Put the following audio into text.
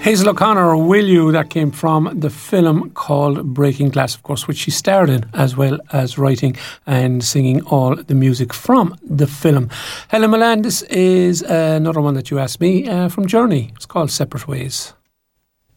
Hazel O'Connor, Will You, that came from the film called Breaking Glass, of course, which she starred in, as well as writing and singing all the music from the film. Helen Milan, this is another one that you asked me from Journey. It's called Separate Ways.